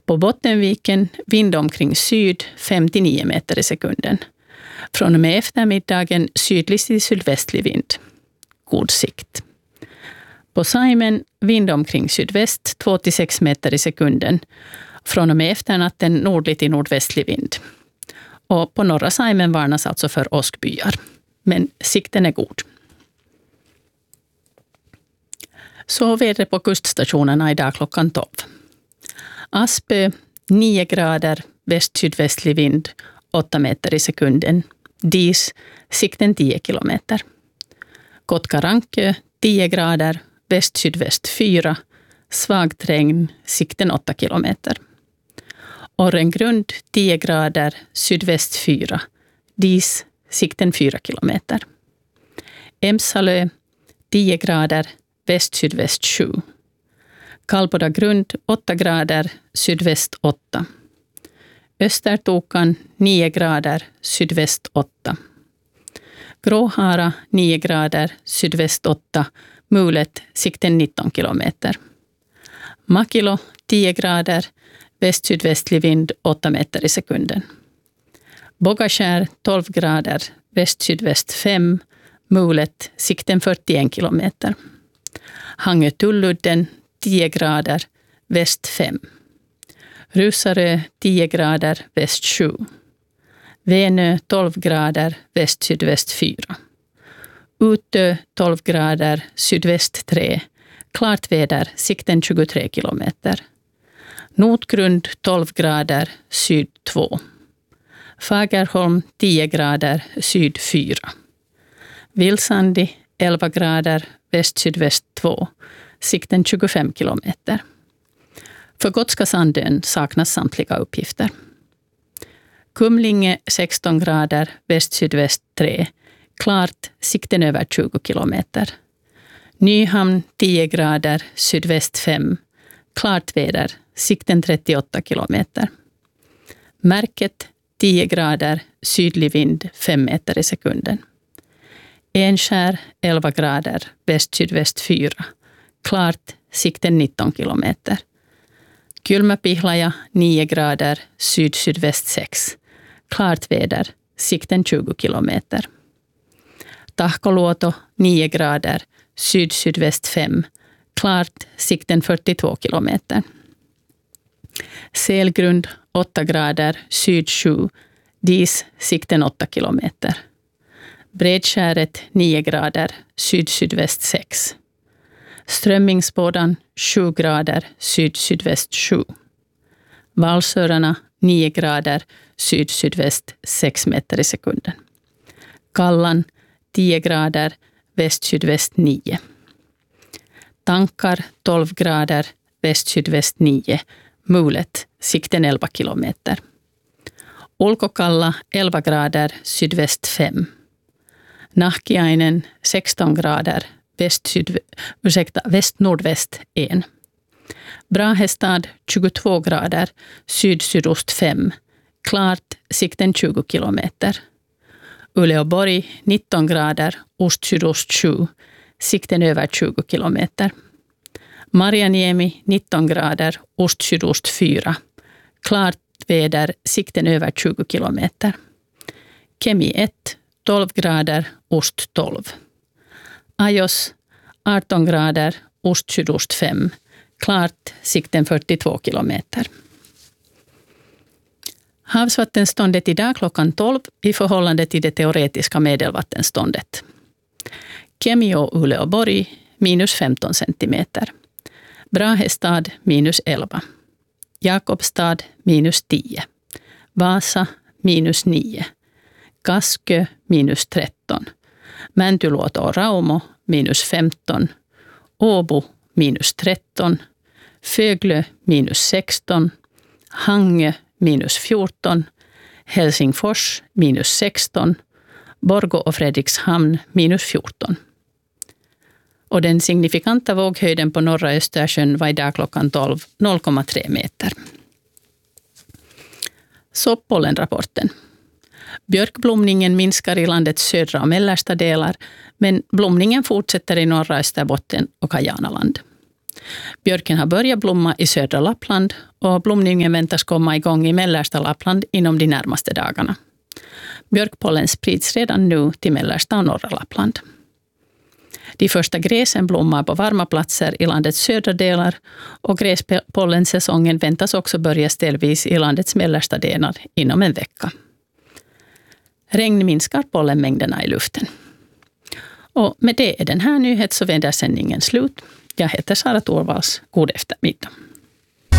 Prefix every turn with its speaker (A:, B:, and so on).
A: På Bottenviken vind omkring syd 59 meter i sekunden. Från och med eftermiddagen sydlig till sydvästlig vind. God sikt. På Saimen vind omkring sydväst 2-6 meter i sekunden. Från och med efternatten nordlig till nordvästlig vind. Och på norra Saimen varnas alltså för åskbyar. Men sikten är god. Så vädret på kuststationerna idag klockan 12. Aspö 9 grader, väst-sydvästlig vind 8 meter i sekunden. Dis, sikten 10 kilometer. Kotkarankö 10 grader, väst-sydväst 4. Svagt regn, sikten 8 kilometer. Orrengrund 10 grader, sydväst 4. Dis, sikten 4 kilometer. Emsalö 10 grader, väst-sydväst 7. Kalbodagrund 8 grader, sydväst 8. Östertokan 9 grader, sydväst 8. Gråhara 9 grader, sydväst 8. Mulet, sikten 19 kilometer. Makilo 10 grader, väst-sydvästlig vind 8 meter i sekunden. Bogaskär 12 grader, väst-sydväst 5. Mulet, sikten 41 kilometer. Hangö-Tulludden 10 grader, väst 5. Rusarö 10 grader, väst 7. Venö 12 grader, väst-sydväst 4. Utö 12 grader, sydväst 3. Klart väder, sikten 23 kilometer. Notgrund 12 grader, syd 2. Fagerholm 10 grader, syd 4. Vilsandi 11 grader, väst-sydväst 2. Sikten 25 kilometer. För Gotska Sandön saknas samtliga uppgifter. Kumlinge 16 grader, väst-sydväst 3. Klart, sikten över 20 kilometer. Nyhamn 10 grader, sydväst 5. Klart väder, sikten 38 kilometer. Märket 10 grader, sydlig vind 5 meter i sekunden. Enskär 11 grader, väst-sydväst 4. Klart, sikten 19 kilometer. Kylmäpihlaja 9 grader, syd-sydväst 6. Klart väder, sikten 20 kilometer. Tahkoluoto 9 grader, syd-sydväst 5. Klart, sikten 42 kilometer. Selgrund 8 grader, syd 7. Dis, sikten 8 kilometer. Bredskäret 9 grader, syd-sydväst 6. Strömmingsbådan 7 grader, syd-sydväst 7. Valsörarna 9 grader, syd-sydväst 6 meter i sekunden. Kallan 10 grader, väst-sydväst 9. Tankar 12 grader, väst-sydväst 9. Mulet, sikten 11 kilometer. Ulkokalla 11 grader, sydväst 5. Nahkiainen 16 grader, väst-nordväst 1. Brahestad 22 grader, syd-sydost 5. Klart, sikten 20 kilometer. Uleåborg 19 grader, ost-sydost 7. Sikten över 20 kilometer. Marjaniemi 19 grader, ost-sydost 4. Klart väder, sikten över 20 kilometer. Kemi 1, 12 grader, ost 12. Ajos 18 grader, ost-sydost 5. Klart, sikten 42 kilometer. Havsvattenståndet idag klockan 12 i förhållande till det teoretiska medelvattenståndet. Kemio Uleåborg minus 15 centimeter. Brahestad minus 11. Jakobstad minus 10. Vasa minus 9. Kaskö minus 13. Mäntyluoto och Raumo minus 15. Åbo minus 13. Föglö minus 16. Hangö minus 14. Helsingfors minus 16. Borgå och Fredrikshamn minus 14. Och den signifikanta våghöjden på norra Östersjön var idag klockan 12 0,3 meter. Så pollenrapporten. Björkblomningen minskar i landets södra och mellersta delar, men blomningen fortsätter i norra Österbotten och Kajanaland. Björken har börjat blomma i södra Lappland och blomningen väntas komma igång i mellersta Lappland inom de närmaste dagarna. Björkpollen sprids redan nu till mellersta och norra Lappland. De första gräsen blommar på varma platser i landets södra delar och gräspollensäsongen väntas också börja ställvis i landets mellersta delar inom en vecka. Regn minskar pollenmängderna i luften. Och med det är den här nyhets- och vädersändningen slut. Jag heter Sara Torvalds. God eftermiddag.